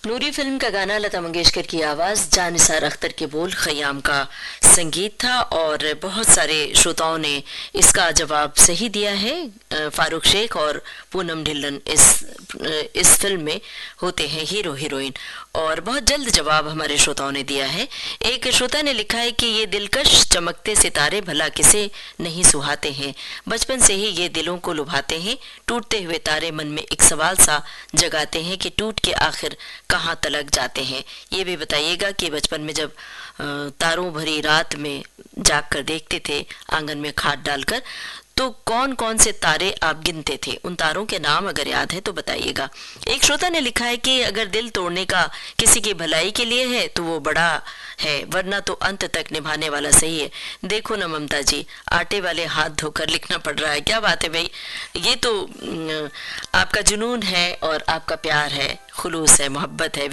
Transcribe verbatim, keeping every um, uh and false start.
नूरी film का गाना लता मंगेशकर की आवाज, जानिसार अख्तर के बोल, खयाम का संगीत था और बहुत सारे श्रोताओं ने इसका जवाब सही दिया है। फारूक शेख और पूनम ढिल्लन इस इस फिल्म में होते हैं हीरो हीरोइन और बहुत जल्द जवाब हमारे श्रोताओं ने दिया है। एक श्रोता ने लिखा है कि ये दिलकश चमकते सितारे भला किसे नहीं सुहाते हैं, बचपन से ही ये दिलों को लुभाते हैं, टूटते हुए तारे मन में एक सवाल सा जगाते हैं कि टूट के आखिर कहाँ तलक जाते हैं। ये भी बताइएगा कि बचपन में जब तारों भरी रात में जाग कर देखते थे आंगन में खाट डालकर, तो कौन कौन से तारे आप गिनते थे, उन तारों के नाम अगर याद है तो बताइएगा। एक श्रोता ने लिखा है कि अगर दिल तोड़ने का किसी की भलाई के लिए है तो वो बड़ा है, वरना तो अंत तक निभाने वाला सही है। देखो ना ममता जी, आटे वाले हाथ धोकर लिखना पड़ रहा है। क्या बात है भाई, ये तो आपका जुनून है और आपका प्यार है, खुलूस है, मोहब्बत है।